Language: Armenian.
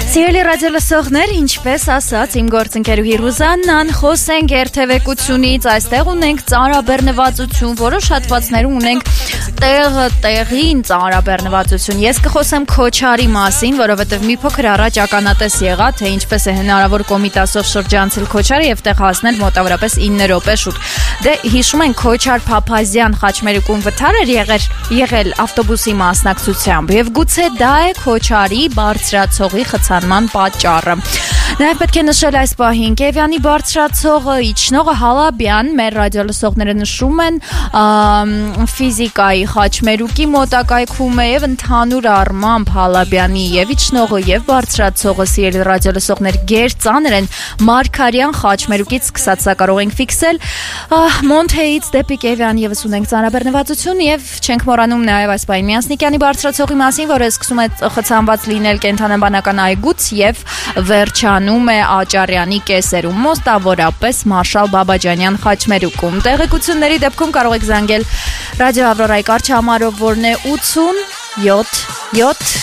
Սիրելի ռադիոլսողներ, ինչպես ասաց իմ գործընկերուհի Ռուզաննան, խոսենք երթևեկությունից, այստեղ ունենք ծանրաբեռնվածություն, որոշ հատվածներում ունենք տեղին ծանրաբեռնվածություն։ Ես կխոսեմ Քոչարի մասին, որովհետև մի փոքր առաջ ականատես եղա, թե ինչպես է հնարավոր Կոմիտասով շրջանցել Քոչարը եւ տեղ հասնել մոտավորապես 9 րոպե շուտ։ Դե հիշում ենք Քոչար-Փափազյան խաչմերուկում վթար էր եղել ավտոբուսի մասնակցությամբ եւ գուցե դա է Քոչարի բարձրացողի խցանման պատճառը։ Նաև պետք է նշել այս պահին Կևյանի բարձրացողը, իջնողը Հալաբյան, մեր ռադիոլսողները նշում են ֆիզիկայի խաչմերուկի մոտակայքում է եւ ընդհանուր առմամբ Հալաբյանի եւ իջնողը եւ բարձրացողը սիրելի ռադիոլսողներ գերծանր են Մարգարյան խաչմերուկից սկսած սա կարող ենք ֆիքսել Մոնթեից դեպի Կևյան եւս ունենք ծանրաբեռնվածություն եւ չենք մոռանում նաեւ այս պահին Միասնիկյանի բարձրացողի մասին, որը սկսում է խցանված լինել կենթանաբանական այգուց եւ վերջանում է Աճարյանի կեսերում, մոտավորապես Մարշալ Բաբաջանյան խաչմերուկում։ Տեղեկությունների դեպքում կարող եք զանգել Ռադիո Ավրորայի կարգ համարով, որն է 80 7